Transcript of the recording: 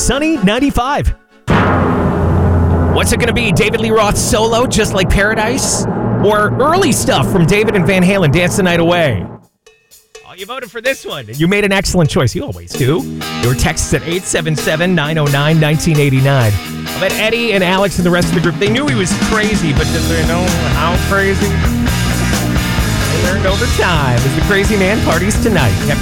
sunny 95. What's it going to be? David Lee Roth solo, Just Like Paradise? Or early stuff from David and Van Halen, Dance the Night Away? Oh, you voted for this one. You made an excellent choice. You always do. Your texts at 877-909-1989. I bet Eddie and Alex and the rest of the group, they knew he was crazy, but did they know how crazy? They learned over time as the crazy man parties tonight.